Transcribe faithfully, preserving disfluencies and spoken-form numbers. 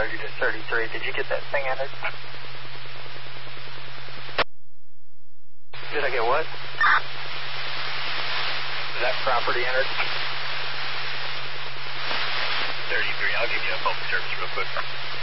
thirty to thirty-three. Did you get that thing entered? Did I get what? Is that property entered? thirty-three, I'll give you a phone service real quick.